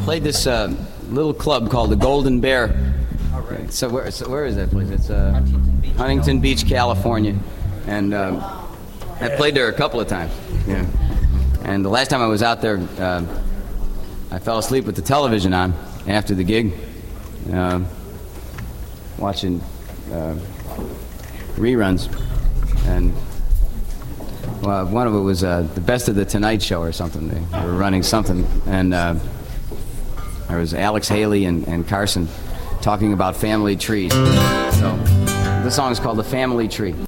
played this little club called the Golden Bear. All right. So where is that place? It's Huntington Beach, California, and I played there a couple of times. Yeah. And the last time I was out there, I fell asleep with the television on after the gig, watching reruns, and one of it was the Best of the Tonight Show or something. They were running something, and there was Alex Haley and Carson talking about family trees. So the song is called "The Family Tree."